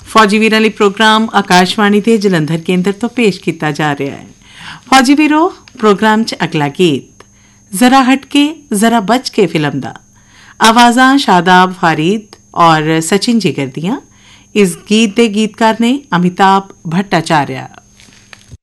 फौजी वीरां ਲਈ ਪ੍ਰੋਗਰਾਮ ਆਕਾਸ਼ਵਾਣੀ ਦੇ ਜਲੰਧਰ ਕੇਂਦਰ ਤੋਂ ਪੇਸ਼ ਕੀਤਾ ਜਾ ਰਿਹਾ ਹੈ। फौजी वीरो प्रोग्राम च अगला गीत जरा हटके जरा बच के फिल्म दा आवाज़ां शादाब फारीद और सचिन जिगर दियां। इस गीत के गीतकार ने अमिताभ भट्टाचार्य।